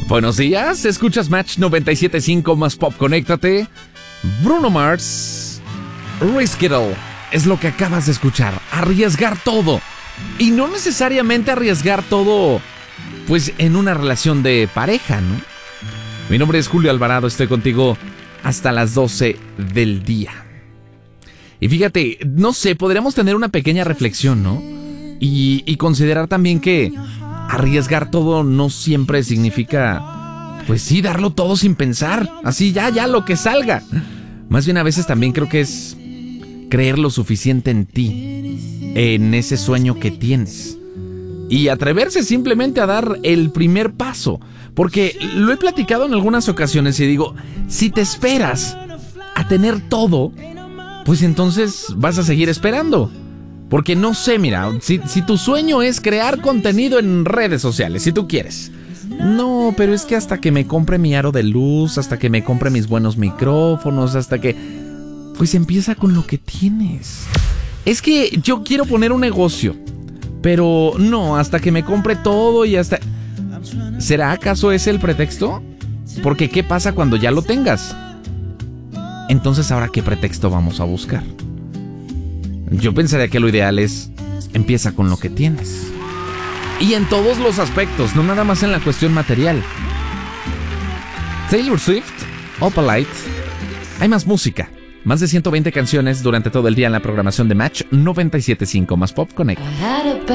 Buenos días, escuchas Match 97.5 más Pop, conéctate. Bruno Mars, Risk It All, es lo que acabas de escuchar. Arriesgar todo. Y no necesariamente arriesgar todo, pues en una relación de pareja, ¿no? Mi nombre es Julio Alvarado, estoy contigo hasta las 12 del día. Y fíjate, no sé, podríamos tener una pequeña reflexión, ¿no? Y considerar también que arriesgar todo no siempre significa, pues sí, darlo todo sin pensar. Así ya, lo que salga. Más bien a veces también creo que es creer lo suficiente en ti, en ese sueño que tienes. Y atreverse simplemente a dar el primer paso. Porque lo he platicado en algunas ocasiones y digo, si te esperas a tener todo, pues entonces vas a seguir esperando. Porque no sé, mira, si tu sueño es crear contenido en redes sociales, si tú quieres. No, pero es que hasta que me compre mi aro de luz, hasta que me compre mis buenos micrófonos, hasta que... Pues empieza con lo que tienes. Es que yo quiero poner un negocio, pero no, hasta que me compre todo y hasta... ¿Será acaso ese el pretexto? Porque ¿qué pasa cuando ya lo tengas? Entonces, ¿ahora qué pretexto vamos a buscar? Yo pensaría que lo ideal es empieza con lo que tienes. Y en todos los aspectos, no nada más en la cuestión material. Taylor Swift, Opalite. Hay más música, más de 120 canciones durante todo el día en la programación de Match 97.5 más Pop Connect.